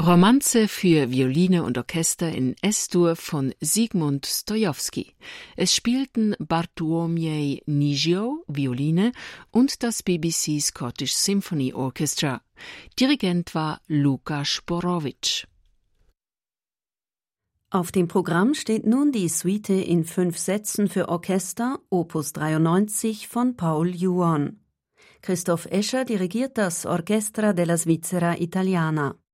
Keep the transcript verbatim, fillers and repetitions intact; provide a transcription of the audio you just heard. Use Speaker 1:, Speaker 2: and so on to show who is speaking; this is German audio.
Speaker 1: Romanze für Violine und Orchester in S-Dur von Zygmunt Stojowski. Es spielten Bartłomiej Nizioł, Violine, und das B B C Scottish Symphony Orchestra. Dirigent war Luka Sporowicz.
Speaker 2: Auf dem Programm steht nun die Suite in fünf Sätzen für Orchester, Opus dreiundneunzig von Paul Juon. Christoph Escher dirigiert das Orchestra della Svizzera Italiana.